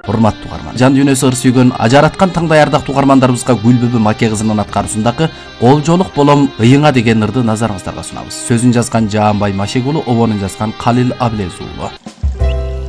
урматтуу угарман. Жан дүйнөсү ыр сүйгөн ажараткан таңдай ардактуу угармандарыбызга Гүлбүбү Маке кызынын аткаруусундагы Колжолук болом ыйыңа деген ырды назарыңыздарга сунабыз. Сөзүн жазган Жаанбай Машек уулу, обонун жазган Калил Абилез уулу.